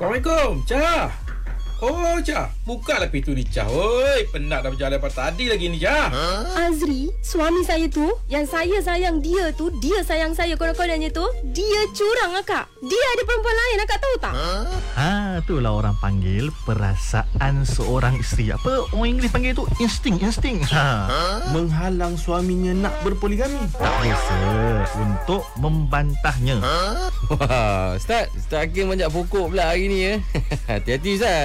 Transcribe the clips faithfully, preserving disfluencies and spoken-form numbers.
Assalamualaikum, Cah. Oh, Cah. Bukalah pintu ni, Cah. Oi, penat dah berjalan daripada tadi lagi ni, Cah. Huh? Azri, suami saya tu, yang saya sayang dia tu, dia sayang saya konon-kononnya tu, dia curang, Akak. Dia ada perempuan lain, Akak tahu tak? Huh? Ha, itulah orang panggil perasaan seorang isteri. Apa orang Inggeris panggil tu? Insting, insting. Ha. Huh? Menghalang suaminya nak berpoligami. Tak biasa untuk membantahnya. Huh? Wah, Ustaz, Ustaz Hakim banyak pokok pula hari ni ya. Hati-hati Ustaz.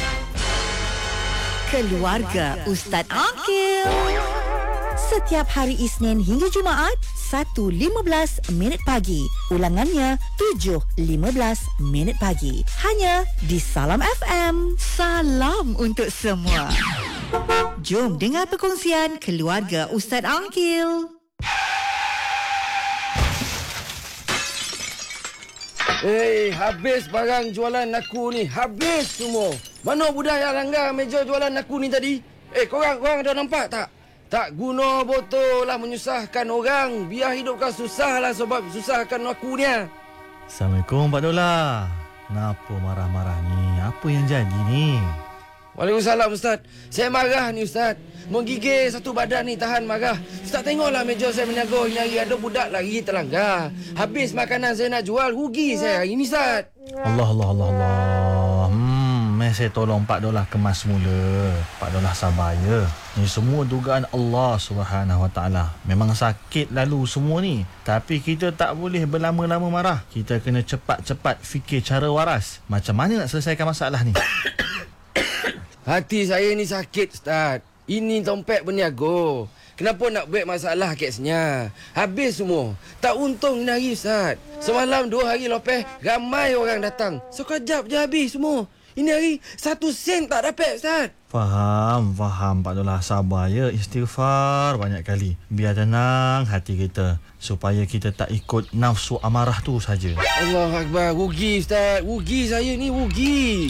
Keluarga Ustaz Akil. Setiap hari Isnin hingga Jumaat, satu lima belas minit pagi. Ulangannya, tujuh lima belas minit pagi. Hanya di Salam F M. Salam untuk semua. Jom dengar perkongsian Keluarga Ustaz Akil. Eh, hey, habis barang jualan aku ni. Habis semua. Mana budak yang langgar meja jualan aku ni tadi? Eh, hey, korang, korang dah nampak tak? Tak guna botol lah menyusahkan orang. Biar hidup kau susah lah sebab susahkan aku ni. Assalamualaikum Pak Dola. Kenapa marah-marah ni? Apa yang jadi ni? Waalaikumsalam Ustaz. Saya marah ni Ustaz. Menggigil satu badan ni tahan marah. Ustaz tengoklah meja saya berniaga ini hari. Ada budak lagi terlanggar. Habis makanan saya nak jual. Rugi saya hari ni Ustaz. Allah Allah Allah Allah. Hmm, mari saya tolong Pak Dola kemas semula. Pak Dola sabar ya. Ini semua dugaan Allah Subhanahu Wa Taala. Memang sakit lalu semua ni. Tapi kita tak boleh berlama-lama marah. Kita kena cepat-cepat fikir cara waras. Macam mana nak selesaikan masalah ni? Hati saya ni sakit Ustaz. Ini dompet berniaga. Kenapa nak buat masalah kesnya? Habis semua. Tak untung ni hari Ustaz. Semalam dua hari lepas ramai orang datang. Sekejap je habis semua. Ini hari satu sen tak dapat Ustaz. Faham, faham Pak Dola. Sabar ya, istighfar banyak kali. Biar tenang hati kita. Supaya kita tak ikut nafsu amarah tu saja. Allah Akbar. Rugi Ustaz. Rugi saya ni, rugi.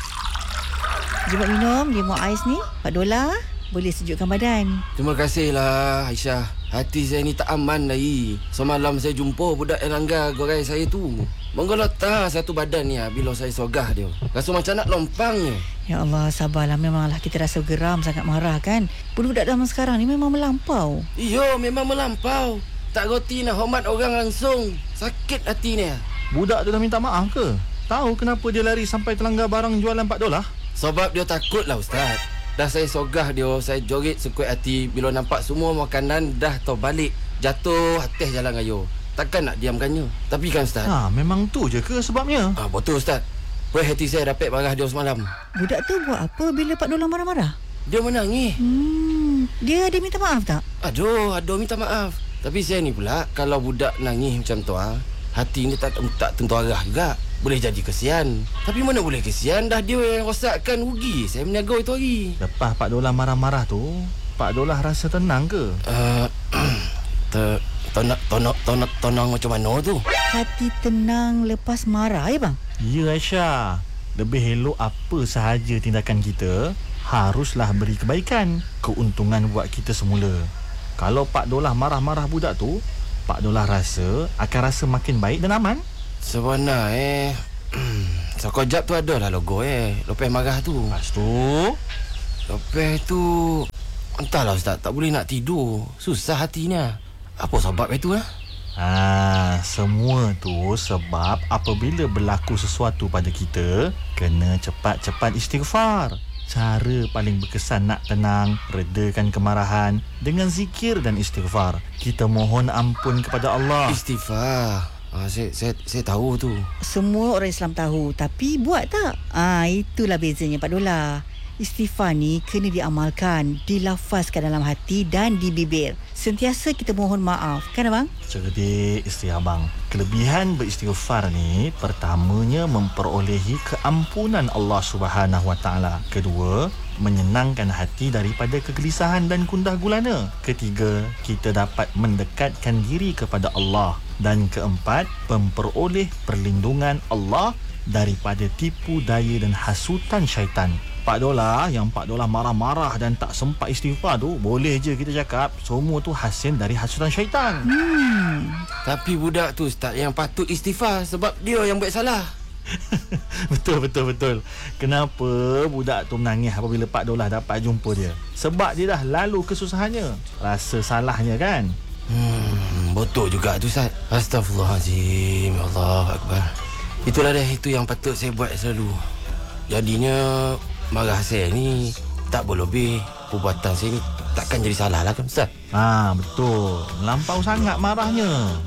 Jom minum, dia mau ais ni. Pak Dola, boleh sejukkan badan. Terima kasihlah Aisyah. Hati saya ni tak aman lagi. Semalam saya jumpa budak yang langgar gorai saya tu. Menggolotah satu badan ni bila saya sogah dia. Rasa macam nak lompang je. Ya Allah, sabarlah. Memanglah kita rasa geram, sangat marah kan. Budak zaman sekarang ni memang melampau. Iyo, memang melampau. Tak roti nak hormat orang langsung. Sakit hati ni. Budak tu dah minta maaf ke? Tahu kenapa dia lari sampai terlanggar barang jualan Pak Dola? Sebab dia takut lah Ustaz. Dah saya sogah dia, saya joget sekuat hati. Bila nampak semua makanan dah terbalik, jatuh atas jalan raya. Takkan nak diamkannya. Tapi kan Ustaz, ha, memang tu je ke sebabnya? Ah, betul Ustaz. Puas hati saya dapat marah dia semalam. Budak tu buat apa bila Pak Dola marah-marah? Dia menangis. Hmm, dia ada minta maaf tak? Aduh, aduh minta maaf. Tapi saya ni pula, kalau budak nangis macam tu, hati ni tak, tak tentu arah juga. Boleh jadi kesian. Tapi mana boleh kesian, dah dia yang rosakkan, rugi saya berniaga itu hari. Lepas Pak Dola marah-marah tu, Pak Dola rasa tenang ke? Uh, ter, tenang, tenang, tenang, tenang macam mana tu? Hati tenang lepas marah ya bang? Ya Aisyah. Lebih elok apa sahaja tindakan kita, haruslah beri kebaikan, keuntungan buat kita semula. Kalau Pak Dola marah-marah budak tu, Pak Dola rasa akan rasa makin baik dan aman. Sebenar eh sekejap tu ada lah logo eh lepas marah tu. Lepas tu Lepas tu entahlah Ustaz, tak boleh nak tidur. Susah hatinya. Apa sebab itu lah? Ha, semua tu sebab apabila berlaku sesuatu pada kita, kena cepat-cepat istighfar. Cara paling berkesan nak tenang, redakan kemarahan dengan zikir dan istighfar. Kita mohon ampun kepada Allah. Istighfar. Ah, saya, saya, saya tahu tu. Semua orang Islam tahu, tapi buat tak? Ah, itulah bezanya Pak Dola. Istighfar ni kena diamalkan, dilafazkan dalam hati dan di bibir. Sentiasa kita mohon maaf, kan abang? Cerdik isteri abang. Kelebihan beristighfar ni, pertamanya memperolehi keampunan Allah Subhanahu Wa Taala. Kedua, menyenangkan hati daripada kegelisahan dan gundah gulana. Ketiga, kita dapat mendekatkan diri kepada Allah. Dan keempat, memperoleh perlindungan Allah daripada tipu daya dan hasutan syaitan. Pak Dola, yang Pak Dola marah-marah dan tak sempat istighfar tu, boleh je kita cakap semua tu hasil dari hasutan syaitan. Hmm. Tapi budak tu Ustaz yang patut istighfar sebab dia yang buat salah. Betul, betul, betul. Kenapa budak tu menangis apabila Pak Daulah dapat jumpa dia? Sebab dia dah lalu kesusahannya. Rasa salahnya kan? Hmm, betul juga tu Ustaz. Astaghfirullahaladzim. Allah Akbar. Itulah dah itu yang patut saya buat selalu. Jadinya marah saya ni tak boleh lebih. Perbuatan saya ni takkan jadi salah lah kan Ustaz? Ah, betul. Melampau sangat marahnya.